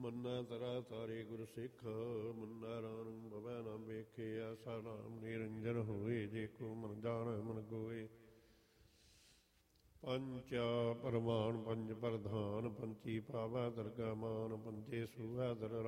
ਮੰਨਾ ਤਰਾ ਤਾਰੇ ਗੁਰ ਸਿੱਖ, ਮੰਨਾ ਰਾਮ ਭਵੈ ਨਾ ਵੇਖੇ, ਐਸਾ ਨਾਮ ਨਿਰੰਜਨ ਹੋਏ, ਜੇ ਕੋ ਮਨ ਜਾਣੈ ਮਨ ਕੋਏ। ਪੰਚਾ ਪ੍ਰਮਾਣ ਪੰਜ ਪ੍ਰਧਾਨ, ਪੰਚੀ ਪਾਵੈ ਦਰਗਾ ਮਾਨ, ਪੰਚੇ ਸੂਹੈ ਦਰ